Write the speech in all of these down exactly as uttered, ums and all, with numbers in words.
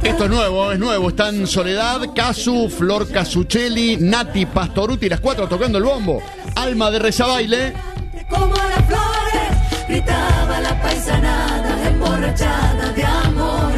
Esto es nuevo, es nuevo. Están Soledad, Casu, Flor Casuccelli, Nati Pastoruti, las cuatro tocando el bombo. Alma de Rezabaile. Como las flores, gritaba la paisanada, emborrachada de amores.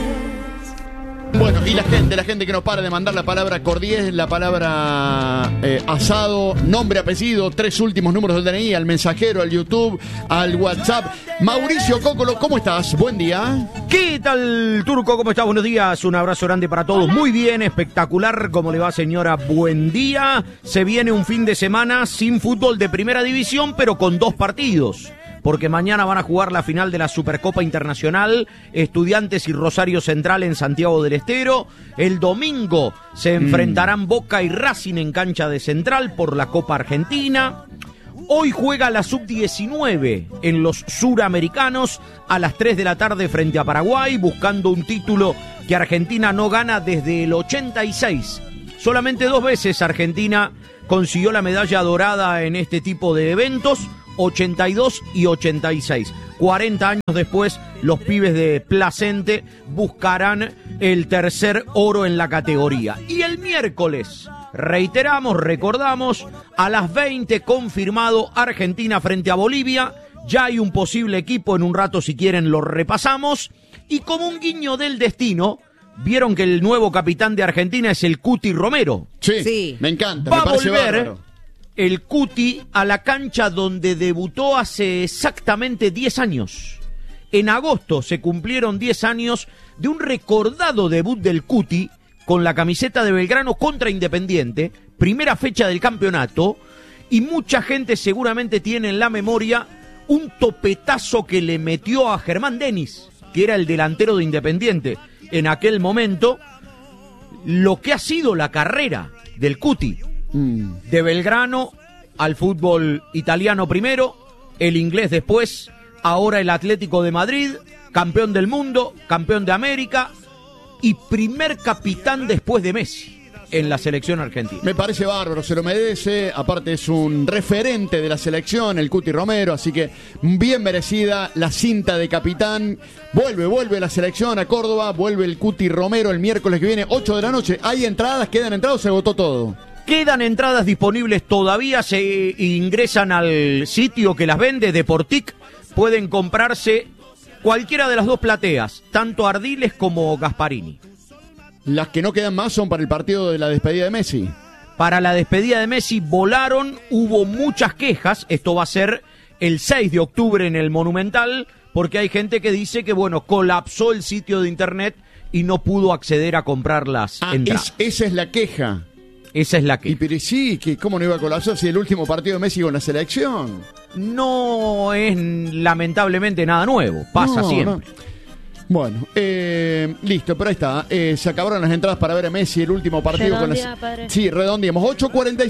Bueno, y la gente, la gente que nos para de mandar la palabra cordiés, la palabra eh, asado, nombre, apellido, tres últimos números del D N I, al mensajero, al YouTube, al WhatsApp. Mauricio Cócolo, ¿cómo estás? Buen día. ¿Qué tal, Turco? ¿Cómo estás? Buenos días, un abrazo grande para todos. Muy bien, espectacular. ¿Cómo le va, señora? Buen día. Se viene un fin de semana sin fútbol de primera división, pero con dos partidos. Porque mañana van a jugar la final de la Supercopa Internacional, Estudiantes y Rosario Central en Santiago del Estero. El domingo se enfrentarán mm. Boca y Racing en cancha de Central por la Copa Argentina. Hoy juega la sub diecinueve en los suramericanos a las tres de la tarde frente a Paraguay, buscando un título que Argentina no gana desde el ochenta y seis. Solamente dos veces Argentina consiguió la medalla dorada en este tipo de eventos, ochenta y dos y ochenta y seis. cuarenta años después, los pibes de Placente buscarán el tercer oro en la categoría. Y el miércoles, reiteramos, recordamos, a las veinte confirmado Argentina frente a Bolivia. Ya hay un posible equipo, en un rato si quieren lo repasamos. Y como un guiño del destino, vieron que el nuevo capitán de Argentina es el Cuti Romero. Sí, sí. Me encanta, Va me parece a volver bárbaro. El Cuti a la cancha donde debutó hace exactamente diez años. En agosto se cumplieron diez años de un recordado debut del Cuti con la camiseta de Belgrano contra Independiente, primera fecha del campeonato, y mucha gente seguramente tiene en la memoria un topetazo que le metió a Germán Denis, que era el delantero de Independiente en aquel momento, lo que ha sido la carrera del Cuti. De Belgrano al fútbol italiano primero, el inglés después, ahora el Atlético de Madrid, campeón del mundo, campeón de América y primer capitán después de Messi en la selección argentina. Me parece bárbaro, se lo merece, aparte es un referente de la selección, el Cuti Romero, así que bien merecida la cinta de capitán. Vuelve, vuelve la selección a Córdoba, vuelve el Cuti Romero el miércoles que viene, ocho de la noche. ¿Hay entradas? ¿Quedan entradas o se agotó todo? Quedan entradas disponibles todavía, se ingresan al sitio que las vende, Deportic, pueden comprarse cualquiera de las dos plateas, tanto Ardiles como Gasparini. Las que no quedan más son para el partido de la despedida de Messi. Para la despedida de Messi volaron, hubo muchas quejas, esto va a ser el seis de octubre en el Monumental, porque hay gente que dice que, bueno, colapsó el sitio de internet y no pudo acceder a comprar las ah, entradas. Es, esa es la queja. Esa es la queja. Y pero sí, que ¿cómo no iba a colapsar si el último partido de Messi con la selección? No es lamentablemente nada nuevo, pasa no, siempre. No. Bueno, eh, listo, pero ahí está. Eh, se acabaron las entradas para ver a Messi el último partido con la... Padre. Sí, redondeamos. ocho cuarenta y cinco.